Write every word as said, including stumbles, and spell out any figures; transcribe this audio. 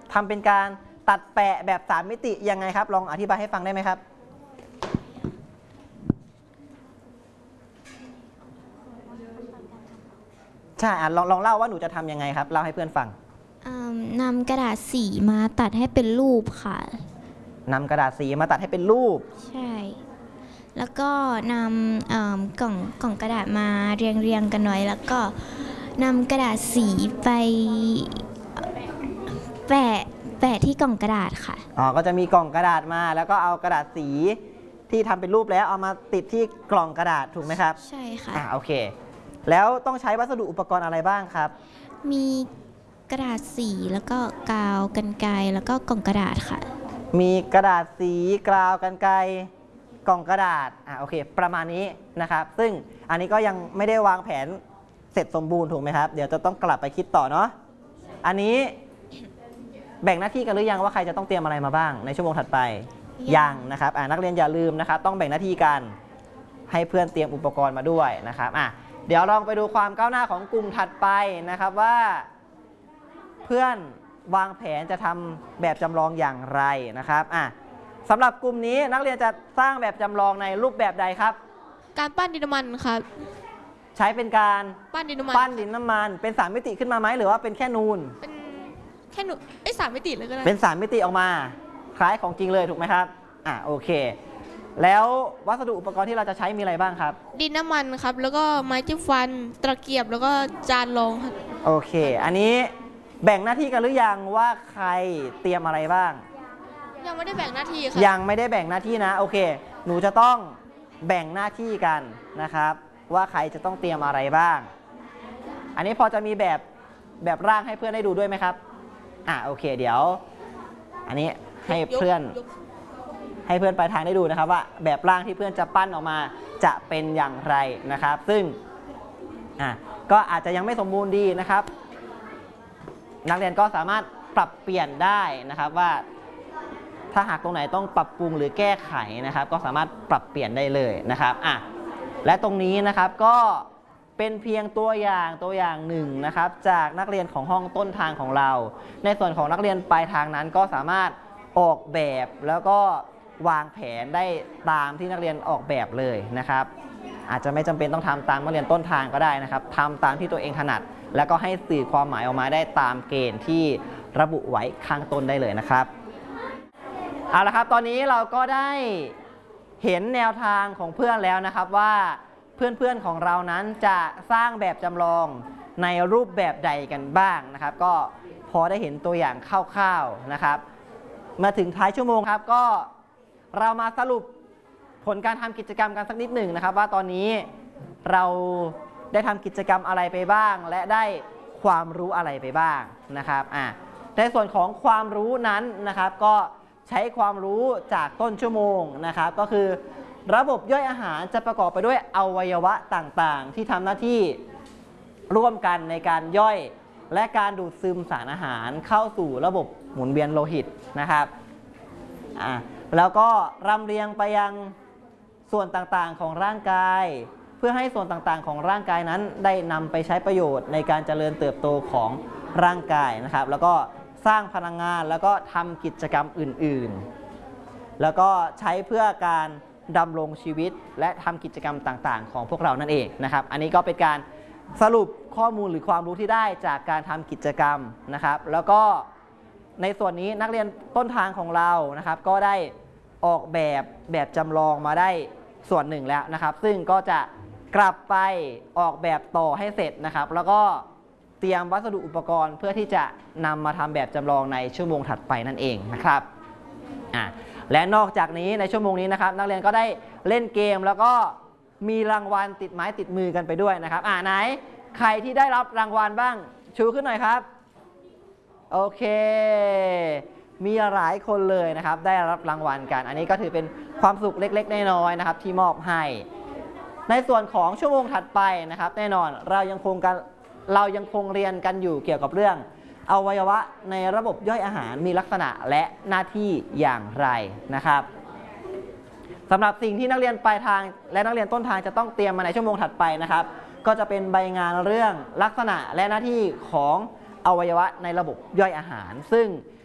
ทำเป็นการตัดแปะแบบสามมิติยังไงครับลองอธิบายให้ฟังได้ไหมครับใช่ลองลองเล่าว่าหนูจะทำยังไงครับเล่าให้เพื่อนฟังนำกระดาษสีมาตัดให้เป็นรูปค่ะนำกระดาษสีมาตัดให้เป็นรูปใช่แล้วก็นำกล่องกล่องกระดาษมาเรียงเรียงกันไว้แล้วก็นำกระดาษสีไปแปะแปะที่กล่องกระดาษค่ะอ๋อก็จะมีกล่องกระดาษมาแล้วก็เอากระดาษสีที่ทำเป็นรูปแล้วเอามาติดที่กล่องกระดาษถูกไหมครับใช่ค่ะอ่าโอเคแล้วต้องใช้วัสดุอุปกรณ์อะไรบ้างครับมีกระดาษสีแล้วก็กาวกรรไกรแล้วก็กล่องกระดาษค่ะมีกระดาษสีกาวกรรไกรกล่องกระดาษอ่าโอเคประมาณนี้นะครับซึ่งอันนี้ก็ยังไม่ได้วางแผนเสร็จสมบูรณ์ถูกไหมครับเดี๋ยวจะต้องกลับไปคิดต่อเนาะอันนี้แบ่งหน้าที่กันหรือยังว่าใครจะต้องเตรียมอะไรมาบ้างในชั่วโมงถัดไปยังนะครับอ่านักเรียนอย่าลืมนะครับต้องแบ่งหน้าที่กันให้เพื่อนเตรียมอุปกรณ์มาด้วยนะครับอ่ะเดี๋ยวลองไปดูความก้าวหน้าของกลุ่มถัดไปนะครับว่าเพื่อนวางแผนจะทำแบบจำลองอย่างไรนะครับอ่ะสำหรับกลุ่มนี้นักเรียนจะสร้างแบบจำลองในรูปแบบใดครับการปั้นดินน้ำมันครับใช้เป็นการปั้นดินน้ำมันปั้นดินน้ำมันเป็นสามมิติขึ้นมาไหมหรือว่าเป็นแค่นูนเป็นแค่นูนไอ้สามมิติเลยก็ได้เป็นสามมิติออกมาคล้ายของจริงเลยถูกไหมครับอ่ะโอเคแล้ววัสดุอุปกรณ์ที่เราจะใช้มีอะไรบ้างครับดินน้ำมันครับแล้วก็ไม้จิ้มฟันตะเกียบแล้วก็จานรองครับโอเคอันนี้แบ่งหน้าที่กันหรือยังว่าใครเตรียมอะไรบ้างยังไม่ได้แบ่งหน้าที่ครับยังไม่ได้แบ่งหน้าที่นะโอเคหนูจะต้องแบ่งหน้าที่กันนะครับว่าใครจะต้องเตรียมอะไรบ้างอันนี้พอจะมีแบบแบบร่างให้เพื่อนได้ดูด้วยไหมครับอ่ะโอเคเดี๋ยวอันนี้ให้เพื่อนให้เพื่อนปลายทางได้ดูนะครับว่าแบบร่างที่เพื่อนจะปั้นออกมาจะเป็นอย่างไรนะครับซึ่งอ่ะก็อาจจะยังไม่สมบูรณ์ดีนะครับนักเรียนก็สามารถปรับเปลี่ยนได้นะครับว่าถ้าหากตรงไหนต้องปรับปรุงหรือแก้ไขนะครับก็สามารถปรับเปลี่ยนได้เลยนะครับอ่ะและตรงนี้นะครับก็เป็นเพียงตัวอย่างตัวอย่างหนึ่งนะครับจากนักเรียนของห้องต้นทางของเราในส่วนของนักเรียนปลายทางนั้นก็สามารถออกแบบแล้วก็วางแผนได้ตามที่นักเรียนออกแบบเลยนะครับอาจจะไม่จำเป็นต้องทำตามนักเรียนต้นทางก็ได้นะครับทำตามที่ตัวเองถนัดแล้วก็ให้สื่อความหมายออกมาได้ตามเกณฑ์ที่ระบุไว้ข้างต้นได้เลยนะครับเอาละครับตอนนี้เราก็ได้เห็นแนวทางของเพื่อนแล้วนะครับว่าเพื่อนๆของเรานั้นจะสร้างแบบจำลองในรูปแบบใดกันบ้างนะครับก็พอได้เห็นตัวอย่างคร่าวๆนะครับมาถึงท้ายชั่วโมงครับก็เรามาสรุปผลการทำกิจกรรมกันสักนิดหนึ่งนะครับว่าตอนนี้เราได้ทำกิจกรรมอะไรไปบ้างและได้ความรู้อะไรไปบ้างนะครับอ่ะในส่วนของความรู้นั้นนะครับก็ใช้ความรู้จากต้นชั่วโมงนะครับก็คือระบบย่อยอาหารจะประกอบไปด้วยอวัยวะต่างๆที่ทำหน้าที่ร่วมกันในการย่อยและการดูดซึมสารอาหารเข้าสู่ระบบหมุนเวียนโลหิตนะครับอ่ะแล้วก็รำเรียงไปยังส่วนต่างๆของร่างกายเพื่อให้ส่วนต่างๆของร่างกายนั้นได้นำไปใช้ประโยชน์ในการเจริญเติบโตของร่างกายนะครับแล้วก็สร้างพลังงานแล้วก็ทำกิจกรรมอื่นๆแล้วก็ใช้เพื่อการดำรงชีวิตและทำกิจกรรมต่างๆของพวกเรานั่นเองนะครับอันนี้ก็เป็นการสรุปข้อมูลหรือความรู้ที่ได้จากการทำกิจกรรมนะครับแล้วก็ในส่วนนี้นักเรียนต้นทางของเรานะครับก็ได้ออกแบบแบบจำลองมาได้ส่วนหนึ่งแล้วนะครับซึ่งก็จะกลับไปออกแบบต่อให้เสร็จนะครับแล้วก็เตรียมวัสดุอุปกรณ์เพื่อที่จะนำมาทำแบบจำลองในชั่วโมงถัดไปนั่นเองนะครับอ่ะและนอกจากนี้ในชั่วโมงนี้นะครับนักเรียนก็ได้เล่นเกมแล้วก็มีรางวัลติดไม้ติดมือกันไปด้วยนะครับอ่าไหนใครที่ได้รับรางวัลบ้างชูขึ้นหน่อยครับโอเคมีหลายคนเลยนะครับได้รับรางวัลกันอันนี้ก็ถือเป็นความสุขเล็กๆน้อยๆนะครับที่มอบให้ในส่วนของชั่วโมงถัดไปนะครับแน่นอนเรายังคงกันเรายังคงเรียนกันอยู่เกี่ยวกับเรื่องอวัยวะในระบบย่อยอาหารมีลักษณะและหน้าที่อย่างไรนะครับสำหรับสิ่งที่นักเรียนปลายทางและนักเรียนต้นทางจะต้องเตรียมมาในชั่วโมงถัดไปนะครับก็จะเป็นใบงานเรื่องลักษณะและหน้าที่ของอวัยวะในระบบย่อยอาหารซึ่ง